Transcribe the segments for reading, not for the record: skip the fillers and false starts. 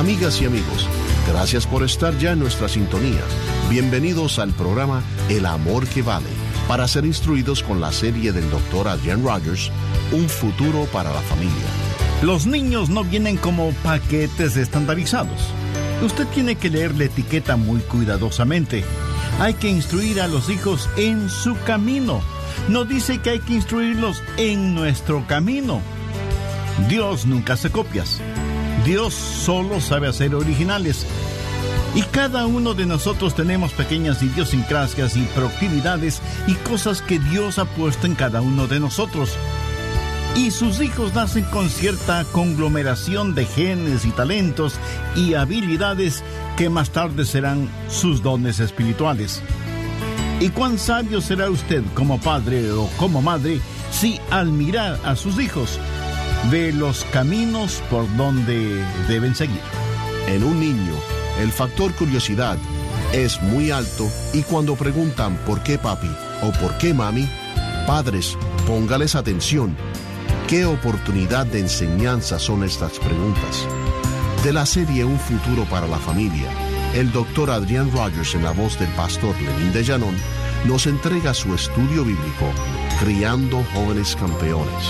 Amigas y amigos, gracias por estar ya en nuestra sintonía. Bienvenidos al programa El Amor que Vale, para ser instruidos con la serie del Dr. Adrian Rogers, Un futuro para la familia. Los niños no vienen como paquetes estandarizados. Usted tiene que leer la etiqueta muy cuidadosamente. Hay que instruir a los hijos en su camino. No dice que hay que instruirlos en nuestro camino. Dios nunca hace copias. Dios solo sabe hacer originales. Y cada uno de nosotros tenemos pequeñas idiosincrasias y proclividades y cosas que Dios ha puesto en cada uno de nosotros. Y sus hijos nacen con cierta conglomeración de genes y talentos y habilidades que más tarde serán sus dones espirituales. ¿Y cuán sabio será usted como padre o como madre si al mirar a sus hijos ve los caminos por donde deben seguir? En un niño, el factor curiosidad es muy alto y cuando preguntan ¿por qué papi? O ¿por qué mami? Padres, póngales atención. ¿Qué oportunidad de enseñanza son estas preguntas? De la serie Un futuro para la familia, el Dr. Adrian Rogers, en la voz del pastor Lenín de Llanón, nos entrega su estudio bíblico, Criando Jóvenes Campeones.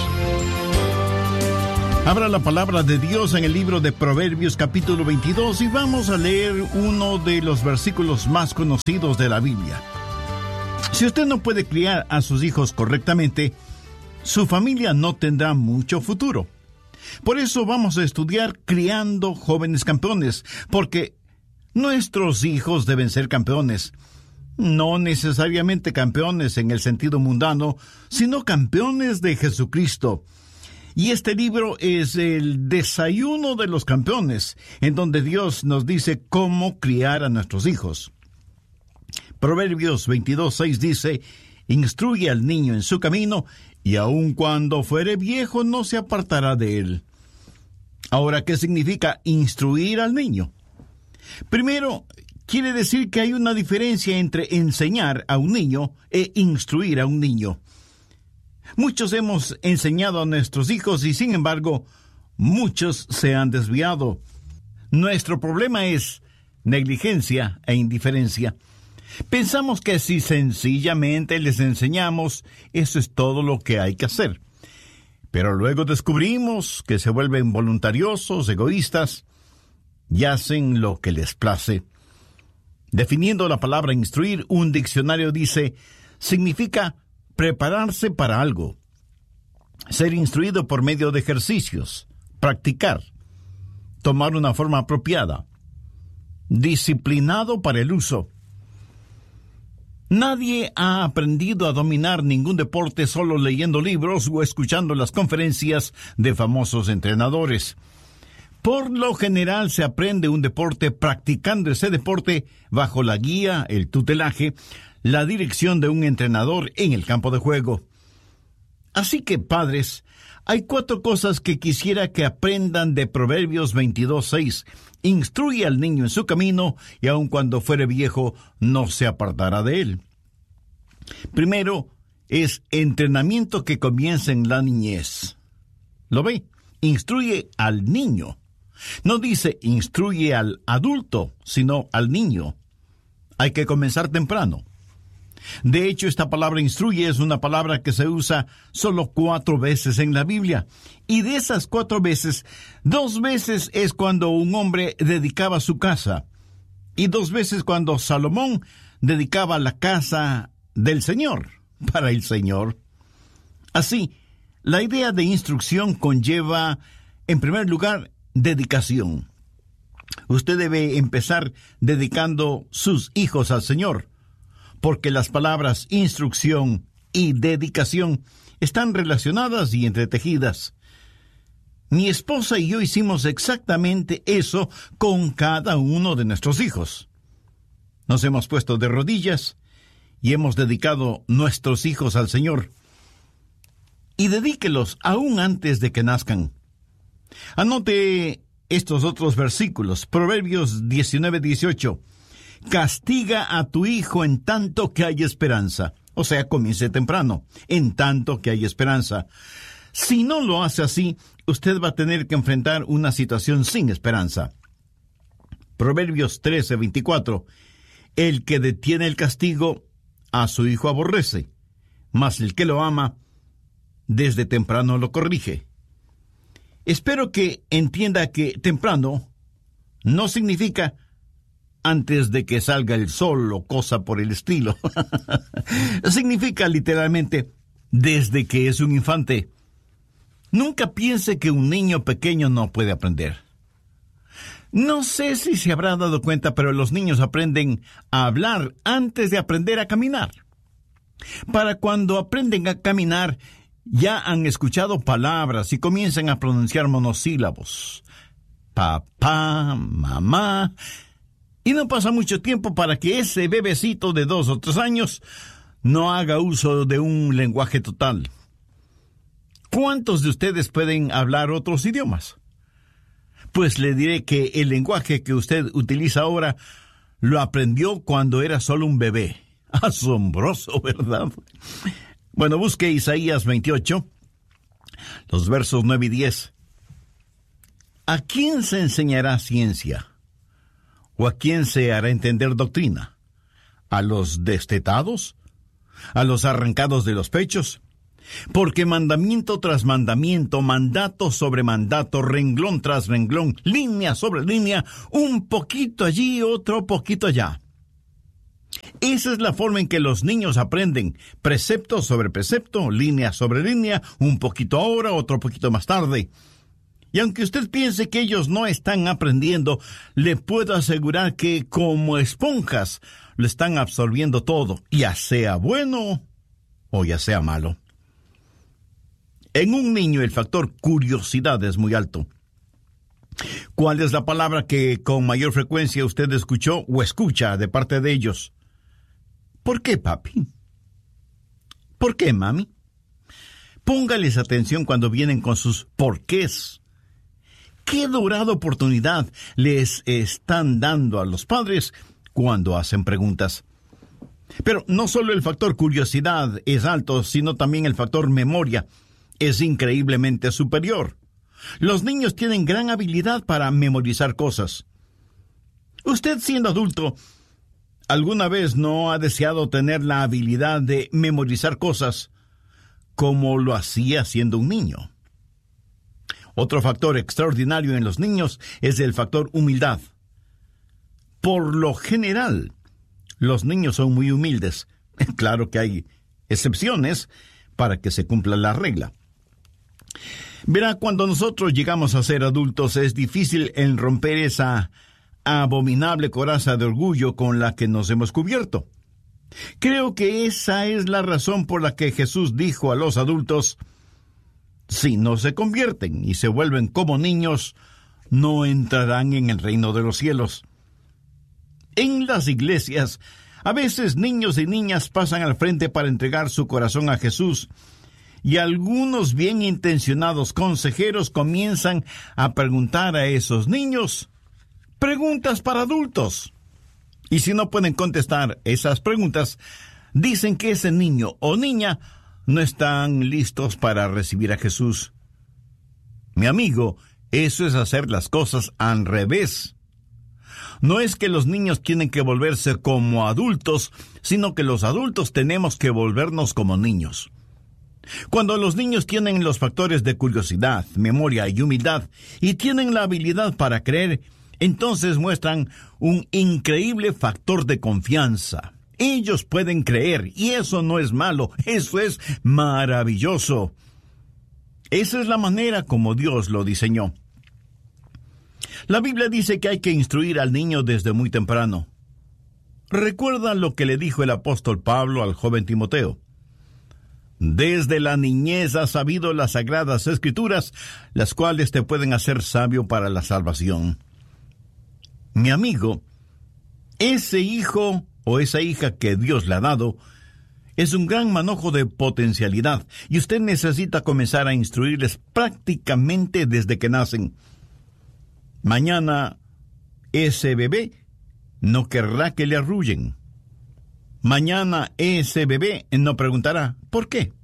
Abra la palabra de Dios en el libro de Proverbios capítulo 22 y vamos a leer uno de los versículos más conocidos de la Biblia. Si usted no puede criar a sus hijos correctamente, su familia no tendrá mucho futuro. Por eso vamos a estudiar Criando Jóvenes Campeones, porque nuestros hijos deben ser campeones. No necesariamente campeones en el sentido mundano, sino campeones de Jesucristo. Y este libro es el desayuno de los campeones, en donde Dios nos dice cómo criar a nuestros hijos. Proverbios 22:6 dice: instruye al niño en su camino, y aun cuando fuere viejo no se apartará de él. Ahora, ¿qué significa instruir al niño? Primero, quiere decir que hay una diferencia entre enseñar a un niño e instruir a un niño. Muchos hemos enseñado a nuestros hijos y, sin embargo, muchos se han desviado. Nuestro problema es negligencia e indiferencia. Pensamos que si sencillamente les enseñamos, eso es todo lo que hay que hacer. Pero luego descubrimos que se vuelven voluntariosos, egoístas, y hacen lo que les place. Definiendo la palabra instruir, un diccionario dice, significa prepararse para algo, ser instruido por medio de ejercicios, practicar, tomar una forma apropiada, disciplinado para el uso. Nadie ha aprendido a dominar ningún deporte solo leyendo libros o escuchando las conferencias de famosos entrenadores. Por lo general se aprende un deporte practicando ese deporte bajo la guía, el tutelaje, la dirección de un entrenador en el campo de juego. Así que, padres, hay 4 cosas que quisiera que aprendan de Proverbios 22:6. Instruye al niño en su camino, y aun cuando fuere viejo, no se apartará de él. Primero, es entrenamiento que comienza en la niñez. ¿Lo ve? Instruye al niño. No dice instruye al adulto, sino al niño. Hay que comenzar temprano. De hecho, esta palabra instruye es una palabra que se usa solo 4 veces en la Biblia. Y de esas 4 veces, 2 veces es cuando un hombre dedicaba su casa. Y 2 veces cuando Salomón dedicaba la casa del Señor, para el Señor. Así, la idea de instrucción conlleva, en primer lugar, dedicación. Usted debe empezar dedicando sus hijos al Señor, porque las palabras instrucción y dedicación están relacionadas y entretejidas. Mi esposa y yo hicimos exactamente eso con cada uno de nuestros hijos. Nos hemos puesto de rodillas y hemos dedicado nuestros hijos al Señor. Y dedíquelos aún antes de que nazcan. Anote estos otros versículos. Proverbios 19:18. Castiga a tu hijo en tanto que hay esperanza. O sea, comience temprano, en tanto que hay esperanza. Si no lo hace así, usted va a tener que enfrentar una situación sin esperanza. Proverbios 13:24. El que detiene el castigo, a su hijo aborrece, mas el que lo ama, desde temprano lo corrige. Espero que entienda que temprano no significa antes de que salga el sol o cosa por el estilo. Significa literalmente desde que es un infante. Nunca piense que un niño pequeño no puede aprender. No sé si se habrá dado cuenta, pero los niños aprenden a hablar antes de aprender a caminar. Para cuando aprenden a caminar, ya han escuchado palabras y comienzan a pronunciar monosílabos. Papá, mamá. Y no pasa mucho tiempo para que ese bebecito de 2 o 3 años no haga uso de un lenguaje total. ¿Cuántos de ustedes pueden hablar otros idiomas? Pues le diré que el lenguaje que usted utiliza ahora lo aprendió cuando era solo un bebé. Asombroso, ¿verdad? Bueno, busque Isaías 28, los versos 9 y 10. ¿A quién se enseñará ciencia? ¿O a quién se hará entender doctrina? ¿A los destetados? ¿A los arrancados de los pechos? Porque mandamiento tras mandamiento, mandato sobre mandato, renglón tras renglón, línea sobre línea, un poquito allí, otro poquito allá. Esa es la forma en que los niños aprenden, precepto sobre precepto, línea sobre línea, un poquito ahora, otro poquito más tarde. Y aunque usted piense que ellos no están aprendiendo, le puedo asegurar que como esponjas lo están absorbiendo todo, ya sea bueno o ya sea malo. En un niño el factor curiosidad es muy alto. ¿Cuál es la palabra que con mayor frecuencia usted escuchó o escucha de parte de ellos? ¿Por qué, papi? ¿Por qué, mami? Póngales atención cuando vienen con sus porqués. ¡Qué dorada oportunidad les están dando a los padres cuando hacen preguntas! Pero no solo el factor curiosidad es alto, sino también el factor memoria es increíblemente superior. Los niños tienen gran habilidad para memorizar cosas. Usted, siendo adulto, ¿alguna vez no ha deseado tener la habilidad de memorizar cosas como lo hacía siendo un niño? Otro factor extraordinario en los niños es el factor humildad. Por lo general, los niños son muy humildes. Claro que hay excepciones para que se cumpla la regla. Verá, cuando nosotros llegamos a ser adultos es difícil el romper esa abominable coraza de orgullo con la que nos hemos cubierto. Creo que esa es la razón por la que Jesús dijo a los adultos: si no se convierten y se vuelven como niños, no entrarán en el reino de los cielos. En las iglesias, a veces niños y niñas pasan al frente para entregar su corazón a Jesús, y algunos bien intencionados consejeros comienzan a preguntar a esos niños preguntas para adultos. Y si no pueden contestar esas preguntas, dicen que ese niño o niña no están listos para recibir a Jesús. Mi amigo, eso es hacer las cosas al revés. No es que los niños tienen que volverse como adultos, sino que los adultos tenemos que volvernos como niños. Cuando los niños tienen los factores de curiosidad, memoria y humildad, y tienen la habilidad para creer, entonces muestran un increíble factor de confianza. Ellos pueden creer, y eso no es malo, eso es maravilloso. Esa es la manera como Dios lo diseñó. La Biblia dice que hay que instruir al niño desde muy temprano. Recuerda lo que le dijo el apóstol Pablo al joven Timoteo: desde la niñez has sabido las sagradas escrituras, las cuales te pueden hacer sabio para la salvación. Mi amigo, ese hijo o esa hija que Dios le ha dado es un gran manojo de potencialidad, y usted necesita comenzar a instruirles prácticamente desde que nacen. Mañana ese bebé no querrá que le arrullen. Mañana ese bebé no preguntará ¿por qué?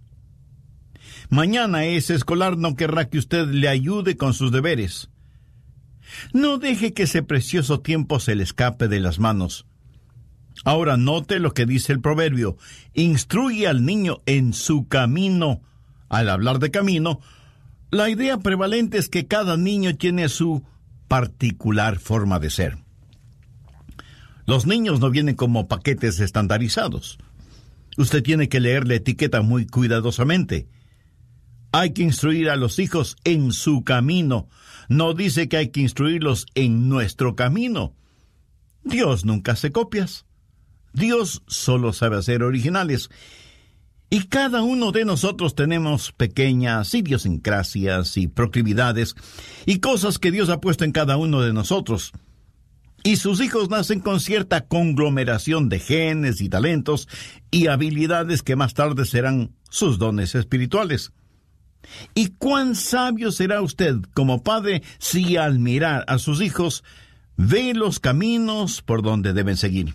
Mañana ese escolar no querrá que usted le ayude con sus deberes. No deje que ese precioso tiempo se le escape de las manos. Ahora note lo que dice el proverbio: instruye al niño en su camino. Al hablar de camino, la idea prevalente es que cada niño tiene su particular forma de ser. Los niños no vienen como paquetes estandarizados. Usted tiene que leer la etiqueta muy cuidadosamente. Hay que instruir a los hijos en su camino. No dice que hay que instruirlos en nuestro camino. Dios nunca hace copias. Dios solo sabe hacer originales. Y cada uno de nosotros tenemos pequeñas idiosincrasias y proclividades y cosas que Dios ha puesto en cada uno de nosotros. Y sus hijos nacen con cierta conglomeración de genes y talentos y habilidades que más tarde serán sus dones espirituales. ¿Y cuán sabio será usted como padre si al mirar a sus hijos ve los caminos por donde deben seguir?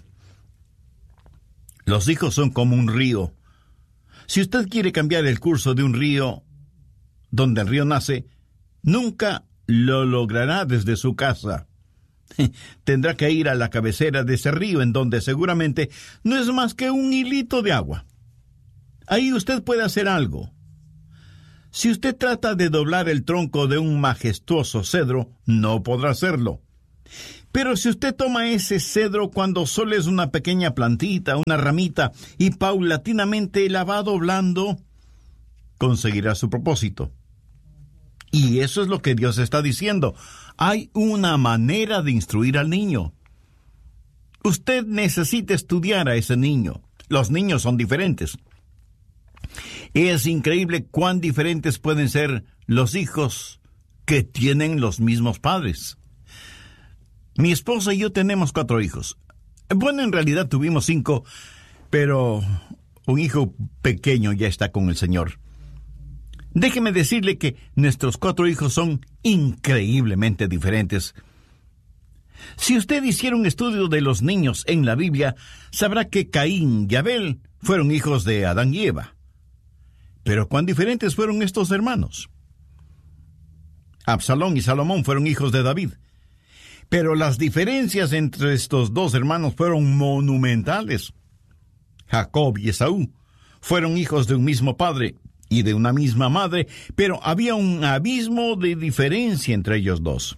Los hijos son como un río. Si usted quiere cambiar el curso de un río donde el río nace, nunca lo logrará desde su casa. Tendrá que ir a la cabecera de ese río, en donde seguramente no es más que un hilito de agua. Ahí usted puede hacer algo. Si usted trata de doblar el tronco de un majestuoso cedro, no podrá hacerlo. Pero si usted toma ese cedro cuando solo es una pequeña plantita, una ramita, y paulatinamente la va doblando, conseguirá su propósito. Y eso es lo que Dios está diciendo. Hay una manera de instruir al niño. Usted necesita estudiar a ese niño. Los niños son diferentes. Es increíble cuán diferentes pueden ser los hijos que tienen los mismos padres. Mi esposa y yo tenemos 4 hijos. Bueno, en realidad tuvimos 5, pero un hijo pequeño ya está con el Señor. Déjeme decirle que nuestros 4 hijos son increíblemente diferentes. Si usted hiciera un estudio de los niños en la Biblia, sabrá que Caín y Abel fueron hijos de Adán y Eva. Pero cuán diferentes fueron estos hermanos. Absalón y Salomón fueron hijos de David. Pero las diferencias entre estos dos hermanos fueron monumentales. Jacob y Esaú fueron hijos de un mismo padre y de una misma madre, pero había un abismo de diferencia entre ellos dos.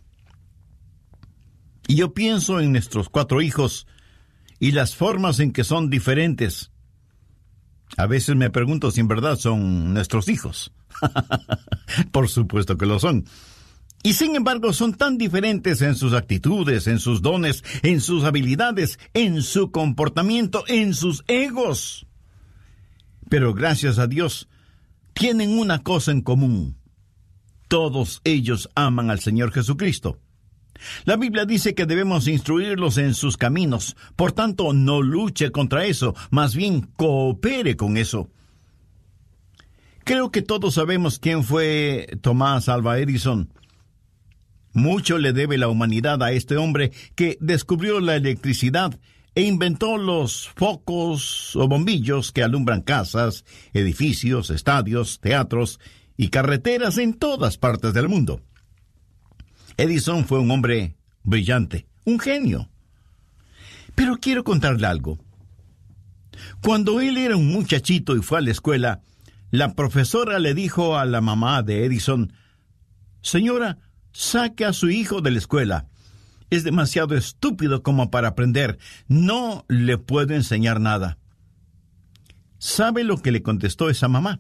Y yo pienso en nuestros 4 hijos y las formas en que son diferentes. A veces me pregunto si en verdad son nuestros hijos. Por supuesto que lo son. Y sin embargo son tan diferentes en sus actitudes, en sus dones, en sus habilidades, en su comportamiento, en sus egos. Pero gracias a Dios, tienen una cosa en común. Todos ellos aman al Señor Jesucristo. La Biblia dice que debemos instruirlos en sus caminos. Por tanto, no luche contra eso, más bien coopere con eso. Creo que todos sabemos quién fue Thomas Alva Edison. Mucho le debe la humanidad a este hombre que descubrió la electricidad e inventó los focos o bombillos que alumbran casas, edificios, estadios, teatros y carreteras en todas partes del mundo. Edison fue un hombre brillante, un genio. Pero quiero contarle algo. Cuando él era un muchachito y fue a la escuela, la profesora le dijo a la mamá de Edison: «Señora, saque a su hijo de la escuela. Es demasiado estúpido como para aprender. No le puedo enseñar nada». ¿Sabe lo que le contestó esa mamá?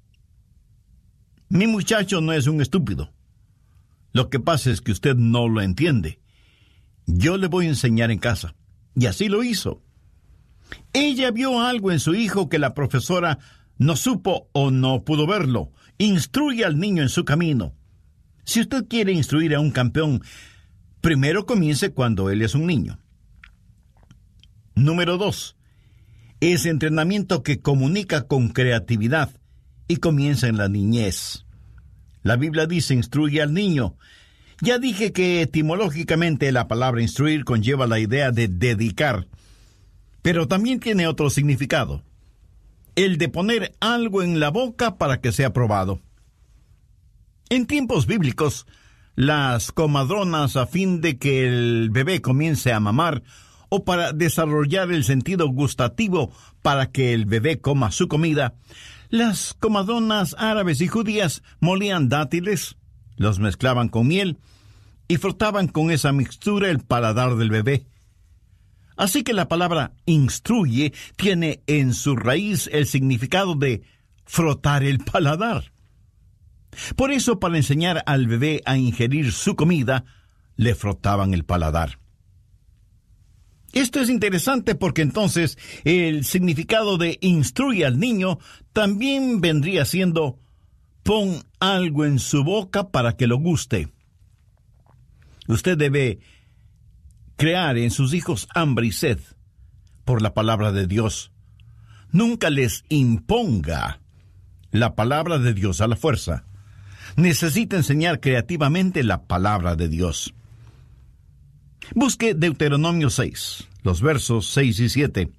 «Mi muchacho no es un estúpido. Lo que pasa es que usted no lo entiende. Yo le voy a enseñar en casa». Y así lo hizo. Ella vio algo en su hijo que la profesora no supo o no pudo verlo. Instruye al niño en su camino. Si usted quiere instruir a un campeón, primero comience cuando él es un niño. Número 2. Es entrenamiento que comunica con creatividad y comienza en la niñez. La Biblia dice: instruye al niño. Ya dije que etimológicamente la palabra instruir conlleva la idea de dedicar, pero también tiene otro significado: el de poner algo en la boca para que sea probado. En tiempos bíblicos, las comadronas a fin de que el bebé comience a mamar, o para desarrollar el sentido gustativo para que el bebé coma su comida, las comadronas árabes y judías molían dátiles, los mezclaban con miel y frotaban con esa mixtura el paladar del bebé. Así que la palabra instruye tiene en su raíz el significado de frotar el paladar. Por eso, para enseñar al bebé a ingerir su comida, le frotaban el paladar. Esto es interesante porque entonces el significado de instruye al niño también vendría siendo pon algo en su boca para que lo guste. Usted debe crear en sus hijos hambre y sed por la palabra de Dios. Nunca les imponga la palabra de Dios a la fuerza. Necesita enseñar creativamente la palabra de Dios. Busque Deuteronomio 6, los versos 6 y 7.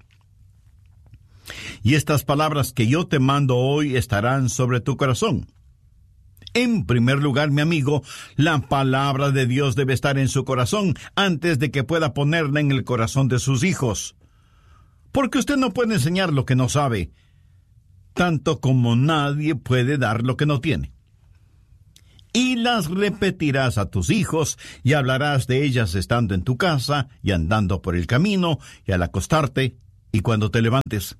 Y estas palabras que yo te mando hoy estarán sobre tu corazón. En primer lugar, mi amigo, la palabra de Dios debe estar en su corazón antes de que pueda ponerla en el corazón de sus hijos. Porque usted no puede enseñar lo que no sabe, tanto como nadie puede dar lo que no tiene. Y las repetirás a tus hijos, y hablarás de ellas estando en tu casa, y andando por el camino, y al acostarte, y cuando te levantes.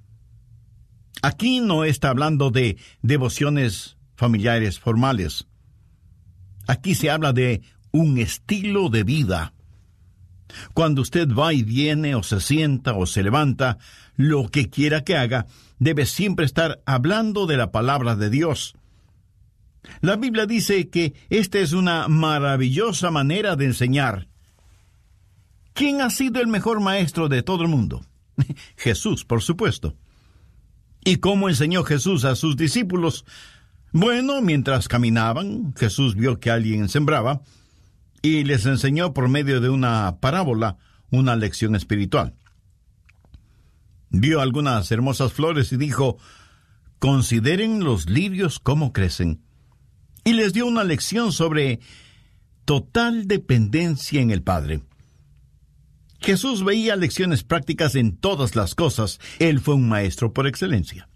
Aquí no está hablando de devociones familiares formales. Aquí se habla de un estilo de vida. Cuando usted va y viene, o se sienta, o se levanta, lo que quiera que haga, debe siempre estar hablando de la palabra de Dios. La Biblia dice que esta es una maravillosa manera de enseñar. ¿Quién ha sido el mejor maestro de todo el mundo? Jesús, por supuesto. ¿Y cómo enseñó Jesús a sus discípulos? Bueno, mientras caminaban, Jesús vio que alguien sembraba y les enseñó por medio de una parábola una lección espiritual. Vio algunas hermosas flores y dijo, consideren los lirios cómo crecen. Y les dio una lección sobre total dependencia en el Padre. Jesús veía lecciones prácticas en todas las cosas. Él fue un maestro por excelencia.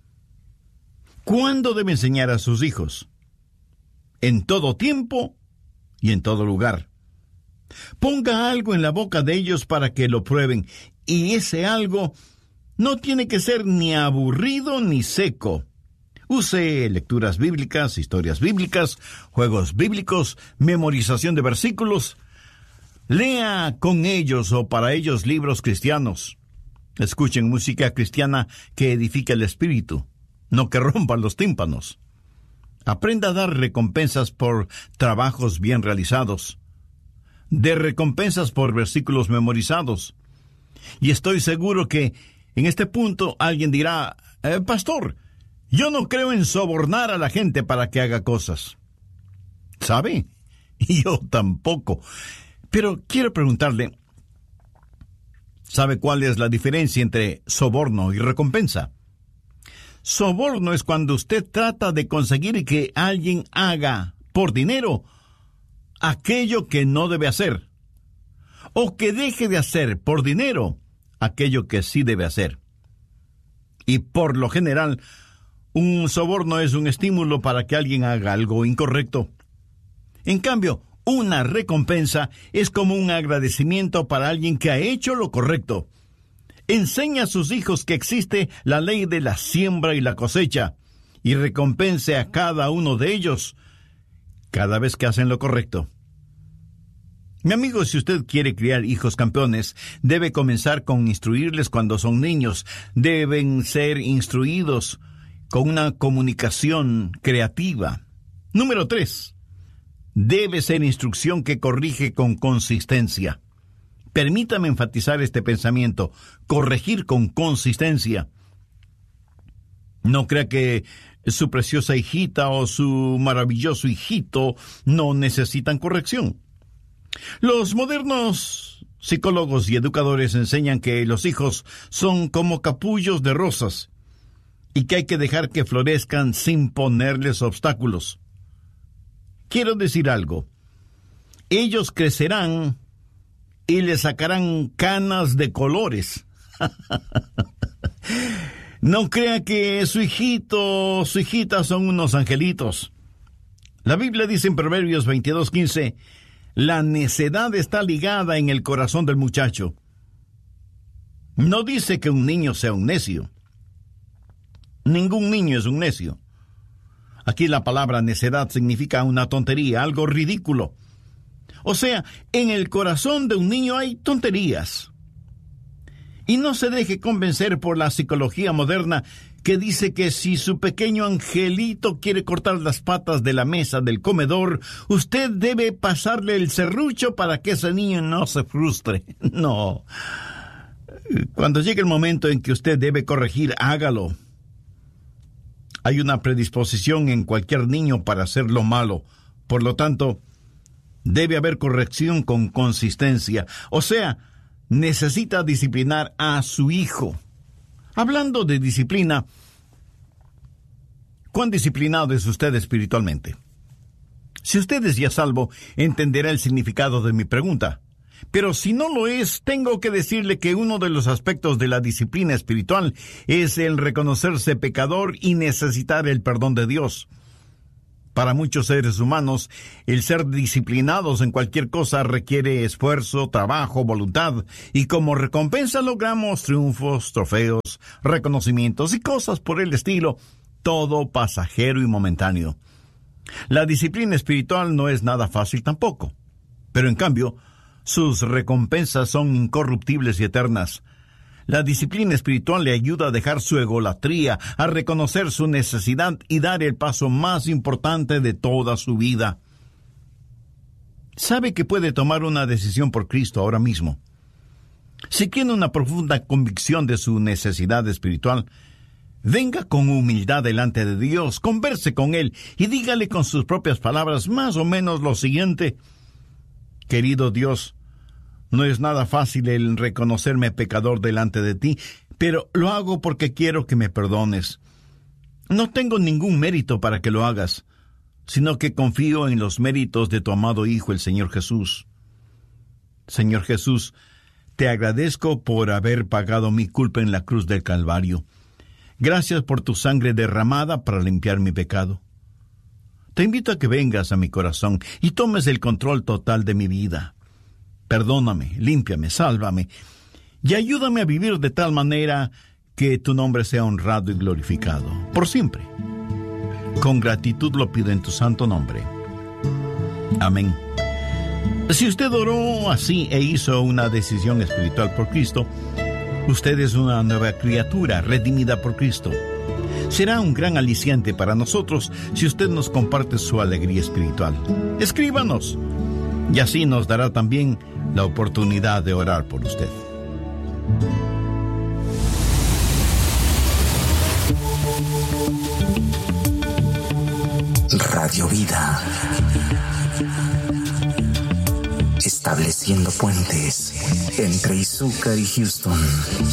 ¿Cuándo debe enseñar a sus hijos? En todo tiempo y en todo lugar. Ponga algo en la boca de ellos para que lo prueben, y ese algo no tiene que ser ni aburrido ni seco. Use lecturas bíblicas, historias bíblicas, juegos bíblicos, memorización de versículos. Lea con ellos o para ellos libros cristianos. Escuchen música cristiana que edifique el espíritu, no que rompa los tímpanos. Aprenda a dar recompensas por trabajos bien realizados. De recompensas por versículos memorizados. Y estoy seguro que en este punto alguien dirá, pastor, yo no creo en sobornar a la gente para que haga cosas. ¿Sabe? Yo tampoco. Pero quiero preguntarle, ¿sabe cuál es la diferencia entre soborno y recompensa? Soborno es cuando usted trata de conseguir que alguien haga por dinero aquello que no debe hacer, o que deje de hacer por dinero aquello que sí debe hacer. Y por lo general, un soborno es un estímulo para que alguien haga algo incorrecto. En cambio, una recompensa es como un agradecimiento para alguien que ha hecho lo correcto. Enseña a sus hijos que existe la ley de la siembra y la cosecha, y recompense a cada uno de ellos cada vez que hacen lo correcto. Mi amigo, si usted quiere criar hijos campeones, debe comenzar con instruirles cuando son niños. Deben ser instruidos con una comunicación creativa. Número 3. Debe ser instrucción que corrige con consistencia. Permítame enfatizar este pensamiento, corregir con consistencia. No crea que su preciosa hijita o su maravilloso hijito no necesitan corrección. Los modernos psicólogos y educadores enseñan que los hijos son como capullos de rosas y que hay que dejar que florezcan sin ponerles obstáculos. quiero decir algo. Ellos crecerán y le sacarán canas de colores. No crea que su hijito o su hijita son unos angelitos. La Biblia dice en Proverbios 22:15, la necedad está ligada en el corazón del muchacho. No dice que un niño sea un necio. Ningún niño es un necio. Aquí la palabra necedad significa una tontería, algo ridículo. O sea, en el corazón de un niño hay tonterías. Y no se deje convencer por la psicología moderna que dice que si su pequeño angelito quiere cortar las patas de la mesa del comedor, usted debe pasarle el serrucho para que ese niño no se frustre. No. Cuando llegue el momento en que usted debe corregir, hágalo. Hay una predisposición en cualquier niño para hacer lo malo. Por lo tanto, debe haber corrección con consistencia. O sea, necesita disciplinar a su hijo. Hablando de disciplina, ¿cuán disciplinado es usted espiritualmente? Si usted es ya salvo, entenderá el significado de mi pregunta. Pero si no lo es, tengo que decirle que uno de los aspectos de la disciplina espiritual es el reconocerse pecador y necesitar el perdón de Dios. Para muchos seres humanos, el ser disciplinados en cualquier cosa requiere esfuerzo, trabajo, voluntad, y como recompensa logramos triunfos, trofeos, reconocimientos y cosas por el estilo, todo pasajero y momentáneo. La disciplina espiritual no es nada fácil tampoco, pero en cambio, sus recompensas son incorruptibles y eternas. La disciplina espiritual le ayuda a dejar su egolatría, a reconocer su necesidad y dar el paso más importante de toda su vida. Sabe que puede tomar una decisión por Cristo ahora mismo. Si tiene una profunda convicción de su necesidad espiritual, venga con humildad delante de Dios, converse con Él y dígale con sus propias palabras más o menos lo siguiente: querido Dios, no es nada fácil el reconocerme pecador delante de ti, pero lo hago porque quiero que me perdones. No tengo ningún mérito para que lo hagas, sino que confío en los méritos de tu amado Hijo, el Señor Jesús. Señor Jesús, te agradezco por haber pagado mi culpa en la cruz del Calvario. Gracias por tu sangre derramada para limpiar mi pecado. Te invito a que vengas a mi corazón y tomes el control total de mi vida. Perdóname, límpiame, sálvame y ayúdame a vivir de tal manera que tu nombre sea honrado y glorificado por siempre. Con gratitud lo pido en tu santo nombre. Amén. Si usted oró así e hizo una decisión espiritual por Cristo, usted es una nueva criatura redimida por Cristo. Será un gran aliciente para nosotros si usted nos comparte su alegría espiritual. Escríbanos y así nos dará también la oportunidad de orar por usted. Radio Vida, estableciendo puentes entre Izúcar y Houston.